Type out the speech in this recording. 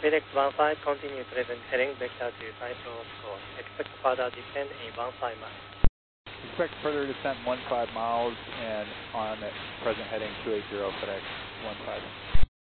FedEx 15, continue present heading vector to Taito course. Expect further descent in 15 miles. Expect further descent 15 miles and on present heading 280 FedEx 15.